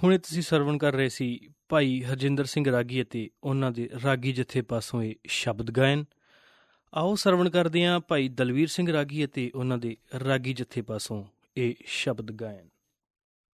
ਹੁਣੇ ਤੁਸੀਂ ਸਰਵਣ ਕਰ ਰਹੇ ਸੀ ਭਾਈ ਹਰਜਿੰਦਰ ਸਿੰਘ ਰਾਗੀ ਅਤੇ ਉਹਨਾਂ ਦੇ ਰਾਗੀ ਜਥੇ ਪਾਸੋਂ ਇਹ ਸ਼ਬਦ ਗਾਇਨ। ਆਓ ਸਰਵਣ ਕਰਦੇ ਹਾਂ ਭਾਈ ਦਲਵੀਰ ਸਿੰਘ ਰਾਗੀ ਅਤੇ ਉਹਨਾਂ ਦੇ ਰਾਗੀ ਜਥੇ ਪਾਸੋਂ ਇਹ ਸ਼ਬਦ ਗਾਇਨ।